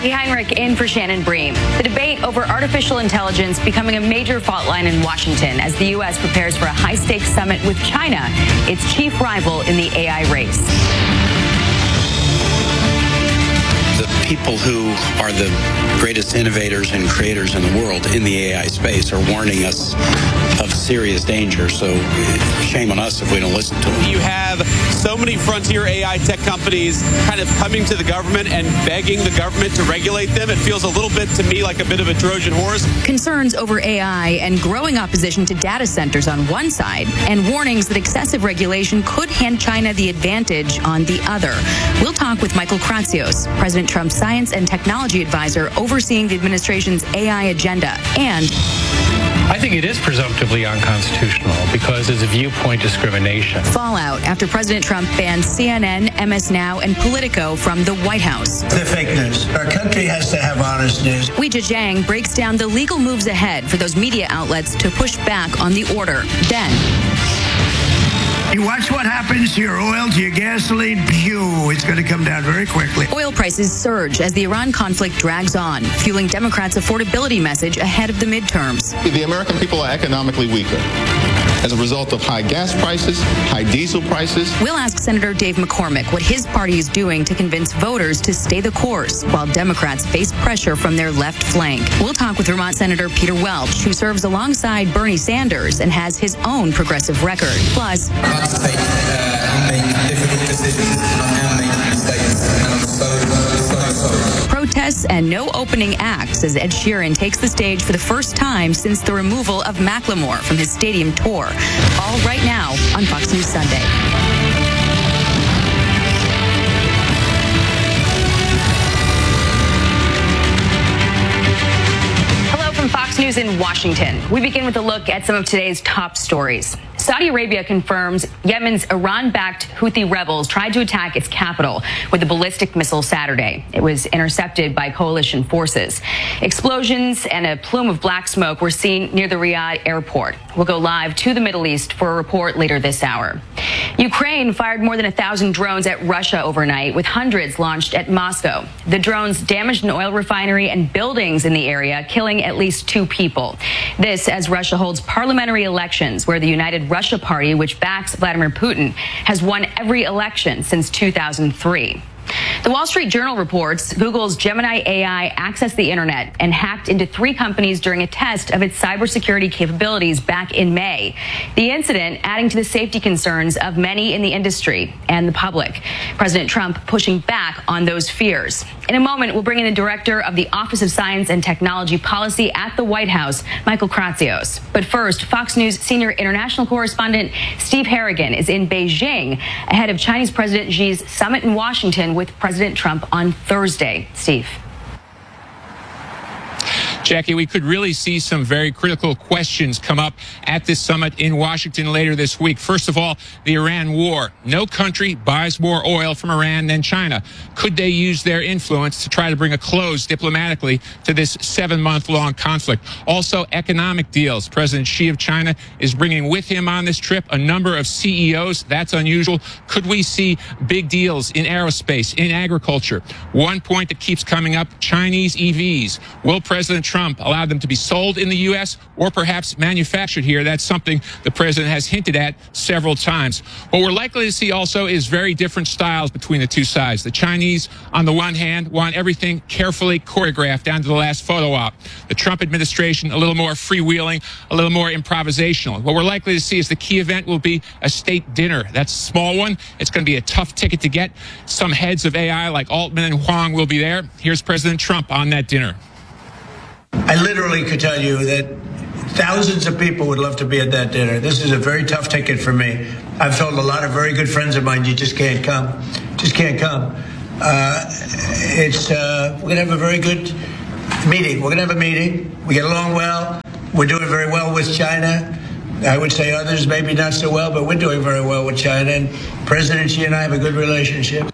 Jackie Heinrich in for Shannon Bream. The debate over artificial intelligence becoming a major fault line in Washington as the U.S. prepares for a high-stakes summit with China, its chief rival in the AI race. The people who are the greatest innovators and creators in the world in the AI space are warning us of serious danger. So shame on us if we don't listen to them. You have so many frontier AI tech companies kind of coming to the government and begging the government to regulate them. It feels a little bit to me like a bit of a Trojan horse. Concerns over AI and growing opposition to data centers on one side, and warnings that excessive regulation could hand China the advantage on the other. We'll talk with Michael Kratsios, President Trump's science and technology advisor overseeing the administration's AI agenda. And I think it is presumptively unconstitutional because it's a viewpoint discrimination. Fallout after President Trump banned CNN, MS Now, and Politico from the White House. They're fake news. Our country has to have honest news. Weijia Jiang breaks down the legal moves ahead for those media outlets to push back on the order. Then you watch what happens to your oil, to your gasoline, pew, it's going to come down very quickly. Oil prices surge as the Iran conflict drags on, fueling Democrats' affordability message ahead of the midterms. The American people are economically weaker as a result of high gas prices, high diesel prices. We'll ask Senator Dave McCormick what his party is doing to convince voters to stay the course while Democrats face pressure from their left flank. We'll talk with Vermont Senator Peter Welch, who serves alongside Bernie Sanders and has his own progressive record. Plus, I like to take and make difficult decisions, and I am making mistakes, and I'm so sorry. Protests and no opening acts as Ed Sheeran takes the stage for the first time since the removal of Macklemore from his stadium tour. All right now on Fox News Sunday. Fox News in Washington. We begin with a look at some of today's top stories. Saudi Arabia confirms Yemen's Iran-backed Houthi rebels tried to attack its capital with a ballistic missile Saturday. It was intercepted by coalition forces. Explosions and a plume of black smoke were seen near the Riyadh airport. We'll go live to the Middle East for a report later this hour. Ukraine fired more than 1,000 drones at Russia overnight, with hundreds launched at Moscow. The drones damaged an oil refinery and buildings in the area, killing at least 2 people. This as Russia holds parliamentary elections where the United Russia Party, which backs Vladimir Putin, has won every election since 2003. The Wall Street Journal reports Google's Gemini AI accessed the internet and hacked into 3 companies during a test of its cybersecurity capabilities back in May. The incident adding to the safety concerns of many in the industry and the public. President Trump pushing back on those fears. In a moment, we'll bring in the director of the Office of Science and Technology Policy at the White House, Michael Kratsios. But first, Fox News senior international correspondent Steve Harrigan is in Beijing ahead of Chinese President Xi's summit in Washington with President Trump on Thursday. Steve. Jackie, we could really see some very critical questions come up at this summit in Washington later this week. First of all, the Iran war. No country buys more oil from Iran than China. Could they use their influence to try to bring a close diplomatically to this 7-month-long conflict? Also, economic deals. President Xi of China is bringing with him on this trip a number of CEOs. That's unusual. Could we see big deals in aerospace, in agriculture? One point that keeps coming up, Chinese EVs. Will President Trump allow them to be sold in the U.S. or perhaps manufactured here? That's something the president has hinted at several times. What we're likely to see also is very different styles between the two sides. The Chinese, on the one hand, want everything carefully choreographed down to the last photo op. The Trump administration, a little more freewheeling, a little more improvisational. What we're likely to see is the key event will be a state dinner. That's a small one. It's going to be a tough ticket to get. Some heads of AI like Altman and Huang will be there. Here's President Trump on that dinner. I literally could tell you that thousands of people would love to be at that dinner. This is a very tough ticket for me. I've told a lot of very good friends of mine, you just can't come. Just can't come. We're going to have a very good meeting. We're going to have a meeting. We get along well. We're doing very well with China. I would say others maybe not so well, but we're doing very well with China. And President Xi and I have a good relationship.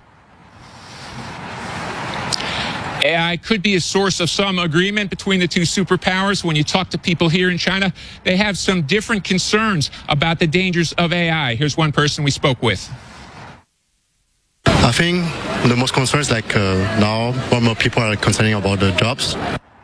AI could be a source of some agreement between the two superpowers. When you talk to people here in China, they have some different concerns about the dangers of AI. Here's one person we spoke with. I think the most concerns now more people are concerning about the jobs.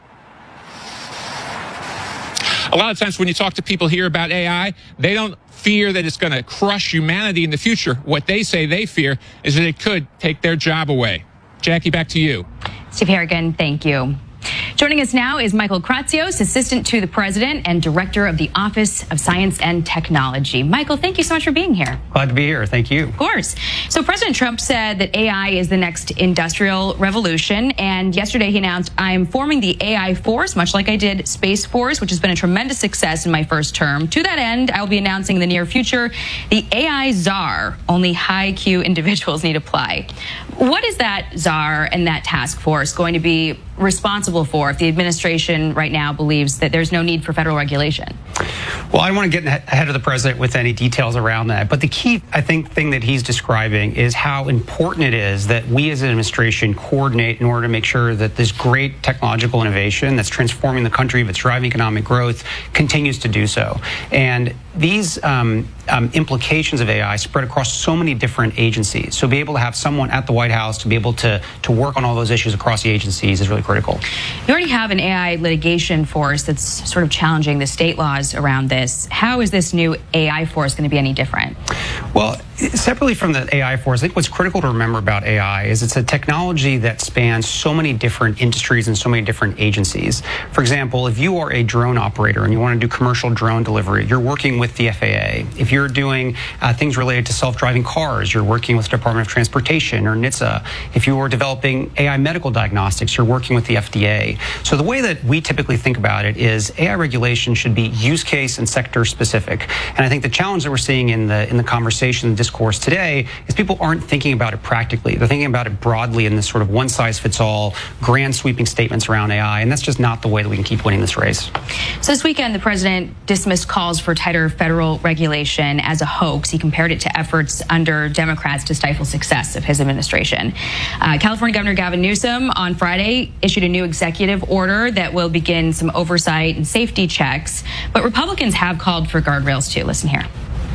A lot of times when you talk to people here about AI, they don't fear that it's going to crush humanity in the future. What they say they fear is that it could take their job away. Jackie, back to you. Steve Harrigan, thank you. Joining us now is Michael Kratsios, Assistant to the President and Director of the Office of Science and Technology. Michael, thank you so much for being here. Glad to be here. Thank you. Of course. So President Trump said that AI is the next industrial revolution. And yesterday he announced, I'm forming the AI Force, much like I did Space Force, which has been a tremendous success in my first term. To that end, I will be announcing in the near future the AI Czar. Only high IQ individuals need apply. What is that czar and that task force going to be responsible for if the administration right now believes that there's no need for federal regulation? Well, I don't want to get ahead of the president with any details around that. But the key, I think, thing that he's describing is how important it is that we as an administration coordinate in order to make sure that this great technological innovation that's transforming the country, that's driving economic growth, continues to do so. And these implications of AI spread across so many different agencies. So be able to have someone at the White House to be able to work on all those issues across the agencies is really critical. You already have an AI litigation force that's sort of challenging the state laws around this. How is this new AI force going to be any different? Well, separately from the AI force, I think what's critical to remember about AI is it's a technology that spans so many different industries and so many different agencies. For example, if you are a drone operator and you want to do commercial drone delivery, you're working with the FAA. If you're doing things related to self-driving cars, you're working with the Department of Transportation or NHTSA. If you are developing AI medical diagnostics, you're working with the FDA. So the way that we typically think about it is AI regulation should be use case and sector specific. And I think the challenge that we're seeing in the conversation, the discourse today, is people aren't thinking about it practically. They're thinking about it broadly in this sort of one-size-fits-all, grand sweeping statements around AI, and that's just not the way that we can keep winning this race. So this weekend, the president dismissed calls for tighter federal regulation as a hoax. He compared it to efforts under Democrats to stifle success of his administration. California Governor Gavin Newsom on Friday issued a new executive order that will begin some oversight and safety checks, but Republicans have called for guardrails too. Listen here.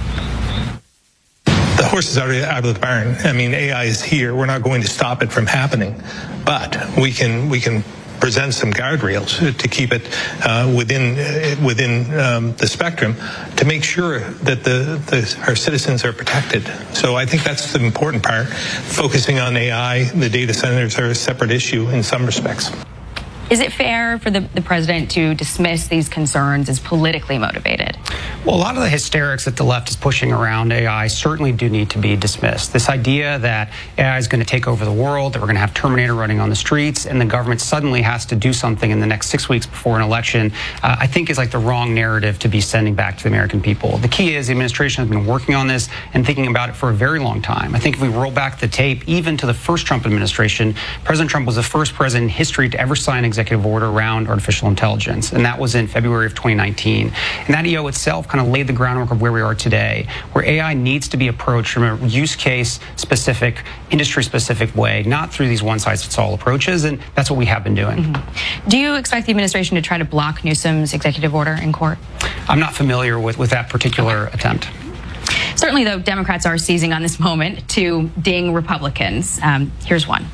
The horse is already out of the barn. I mean, AI is here. We're not going to stop it from happening, but we can present some guardrails to keep it within the spectrum to make sure that our citizens are protected. So I think that's the important part. Focusing on AI, the data centers are a separate issue in some respects. Is it fair for the president to dismiss these concerns as politically motivated? Well, a lot of the hysterics that the left is pushing around AI certainly do need to be dismissed. This idea that AI is going to take over the world, that we're going to have Terminator running on the streets, and the government suddenly has to do something in the next 6 weeks before an election, I think is like the wrong narrative to be sending back to the American people. The key is the administration has been working on this and thinking about it for a very long time. I think if we roll back the tape, even to the first Trump administration, President Trump was the first president in history to ever sign an executive order around artificial intelligence, and that was in February of 2019. And that EO itself kind of laid the groundwork of where we are today, where AI needs to be approached from a use case specific, industry specific way, not through these one-size-fits-all approaches, and that's what we have been doing. Mm-hmm. Do you expect the administration to try to block Newsom's executive order in court? I'm not familiar with that particular attempt. Certainly, though, Democrats are seizing on this moment to ding Republicans. Here's one.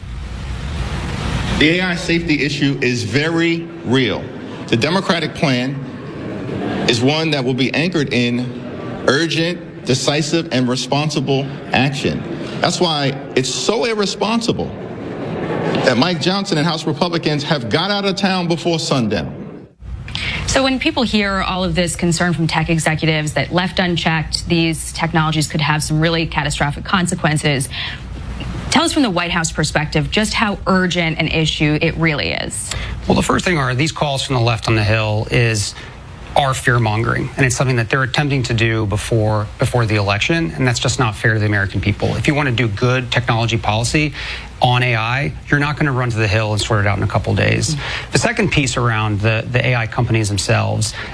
The AI safety issue is very real. The Democratic plan is one that will be anchored in urgent, decisive, and responsible action. That's why it's so irresponsible that Mike Johnson and House Republicans have got out of town before sundown. So when people hear all of this concern from tech executives that left unchecked, these technologies could have some really catastrophic consequences, tell us from the White House perspective just how urgent an issue it really is. Well, the first thing are these calls from the left on the Hill are fear-mongering, and it's something that they're attempting to do before the election, and that's just not fair to the American people. If you want to do good technology policy on AI, you're not going to run to the Hill and sort it out in a couple days. The second piece around the AI companies themselves,